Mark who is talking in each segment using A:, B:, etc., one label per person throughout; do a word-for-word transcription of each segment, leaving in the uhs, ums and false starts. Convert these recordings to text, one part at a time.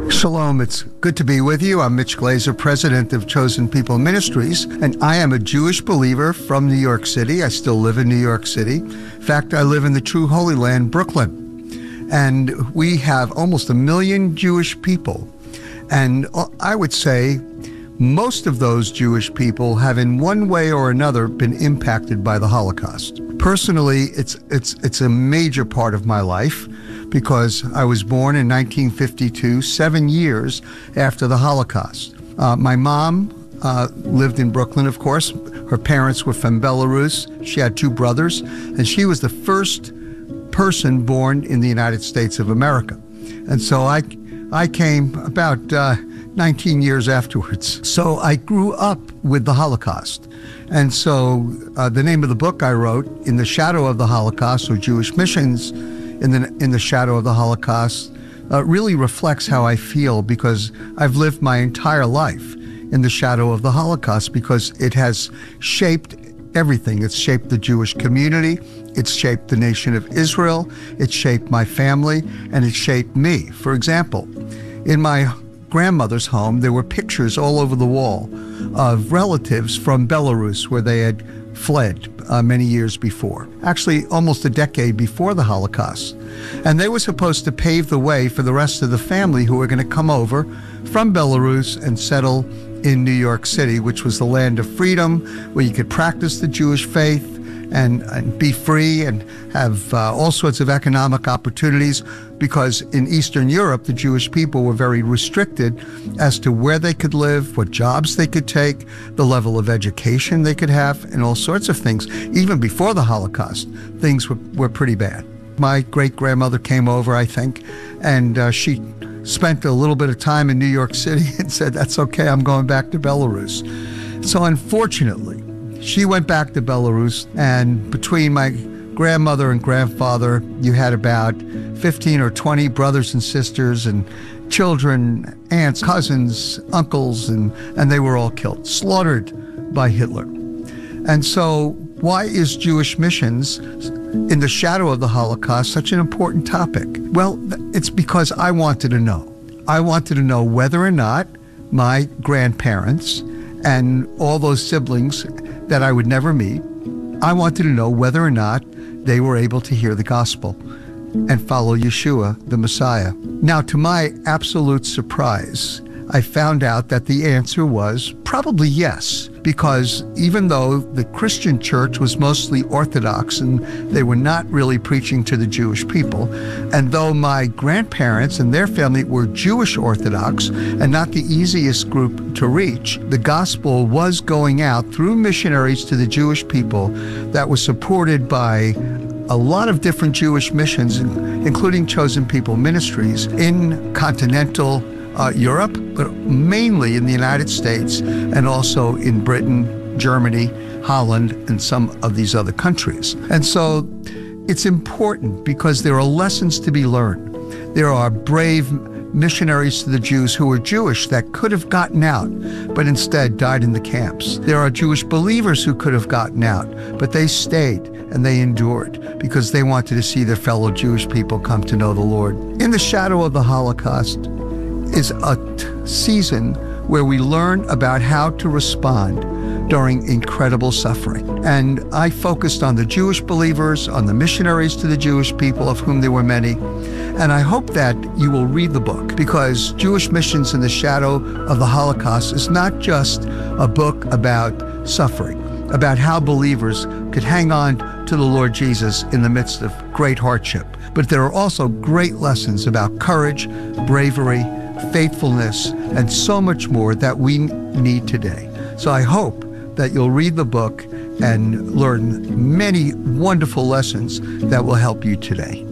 A: Shalom, it's good to be with you. I'm Mitch Glaser, president of Chosen People Ministries, and I am a Jewish believer from New York City. I still live in New York City. In fact, I live in the true Holy Land, Brooklyn. And we have almost a million Jewish people. And I would say most of those Jewish people have in one way or another been impacted by the Holocaust. Personally, it's it's it's a major part of my life because I was born in nineteen fifty-two, seven years after the Holocaust. Uh, my mom uh, lived in Brooklyn, of course. Her parents were from Belarus. She had two brothers, and she was the first person born in the United States of America. And so I, I came about uh, nineteen years afterwards. So I grew up with the Holocaust. And so uh, the name of the book I wrote, In the Shadow of the Holocaust, or Jewish Missions in the, in the Shadow of the Holocaust, uh, really reflects how I feel, because I've lived my entire life in the shadow of the Holocaust, because it has shaped everything. It's shaped the Jewish community, it's shaped the nation of Israel, it's shaped my family, and it shaped me. For example, in my grandmother's home, there were pictures all over the wall of relatives from Belarus where they had fled uh, many years before, actually almost a decade before the Holocaust. And they were supposed to pave the way for the rest of the family who were going to come over from Belarus and settle in New York City, which was the land of freedom, where you could practice the Jewish faith and, and be free and have uh, all sorts of economic opportunities, because in Eastern Europe, the Jewish people were very restricted as to where they could live, what jobs they could take, the level of education they could have, and all sorts of things. Even before the Holocaust, things were, were pretty bad. My great-grandmother came over, I think, and uh, she spent a little bit of time in New York City and said, that's okay, I'm going back to Belarus. So unfortunately, she went back to Belarus, and between my grandmother and grandfather, you had about fifteen or twenty brothers and sisters and children, aunts, cousins, uncles, and, and they were all killed, slaughtered by Hitler. And so why is Jewish missions in the shadow of the Holocaust such an important topic? Well, it's because I wanted to know. I wanted to know whether or not my grandparents and all those siblings that I would never meet, I wanted to know whether or not they were able to hear the gospel and follow Yeshua, the Messiah. Now, to my absolute surprise, I found out that the answer was probably yes, because even though the Christian church was mostly Orthodox and they were not really preaching to the Jewish people, and though my grandparents and their family were Jewish Orthodox and not the easiest group to reach, the gospel was going out through missionaries to the Jewish people that was supported by a lot of different Jewish missions, including Chosen People Ministries in continental Uh, Europe, but mainly in the United States and also in Britain, Germany, Holland, and some of these other countries. And so it's important because there are lessons to be learned. There are brave missionaries to the Jews who were Jewish that could have gotten out, but instead died in the camps. There are Jewish believers who could have gotten out, but they stayed and they endured because they wanted to see their fellow Jewish people come to know the Lord. In the shadow of the Holocaust is a t- season where we learn about how to respond during incredible suffering. And I focused on the Jewish believers, on the missionaries to the Jewish people, of whom there were many. And I hope that you will read the book, because Jewish Missions in the Shadow of the Holocaust is not just a book about suffering, about how believers could hang on to the Lord Jesus in the midst of great hardship. But there are also great lessons about courage, bravery, faithfulness, and so much more that we need today. So I hope that you'll read the book and learn many wonderful lessons that will help you today.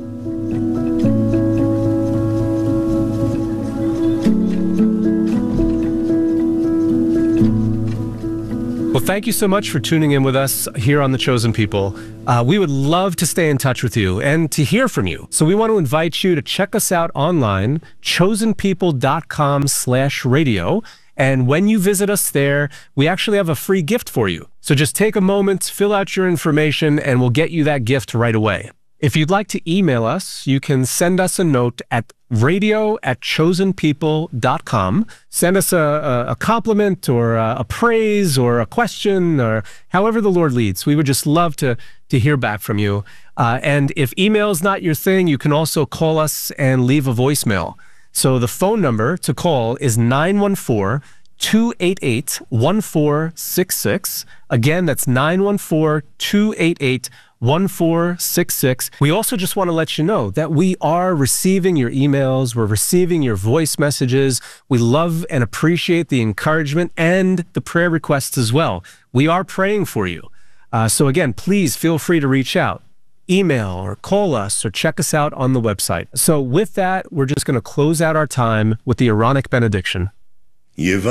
B: Well, thank you so much for tuning in with us here on The Chosen People. Uh, we would love to stay in touch with you and to hear from you. So we want to invite you to check us out online, chosenpeople.com slash radio. And when you visit us there, we actually have a free gift for you. So just take a moment, fill out your information, and we'll get you that gift right away. If you'd like to email us, you can send us a note at radio at chosen people dot com. Send us a, a, a compliment or a, a praise or a question or however the Lord leads. We would just love to, to hear back from you. Uh, and if email is not your thing, you can also call us and leave a voicemail. So the phone number to call is nine one four, two eight eight, one four six six. Again, that's nine one four, two eight eight, one four six six. We also just want to let you know that we are receiving your emails. We're receiving your voice messages. We love and appreciate the encouragement and the prayer requests as well. We are praying for you. Uh, so again, please feel free to reach out. Email or call us or check us out on the website. So with that, we're just going to close out our time with the Aaronic benediction.